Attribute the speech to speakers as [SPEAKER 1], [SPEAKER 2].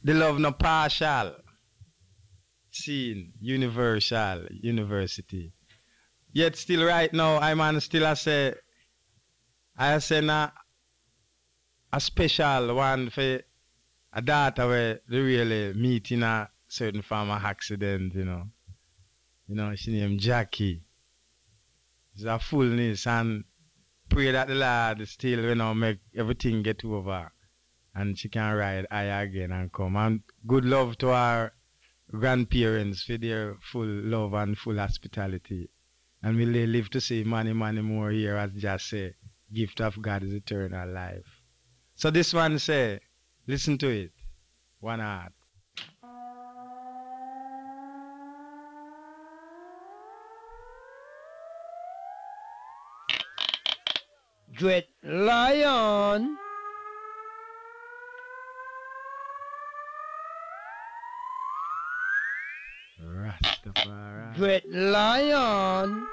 [SPEAKER 1] The love no partial. Seen. Universal. University. Yet still right now, I man still I say na a special one for a daughter where they really meet in a certain form of accident, you know. You know, she named Jackie. It's a fullness and pray that the Lord still, you know, make everything get over and she can ride high again and come. And good love to our grandparents for their full love and full hospitality. And will they live to see many, many more here, as just say, gift of God is eternal life. So this one say, listen to it. One heart.
[SPEAKER 2] Great Lion.
[SPEAKER 1] Rastafari.
[SPEAKER 2] Great Lion.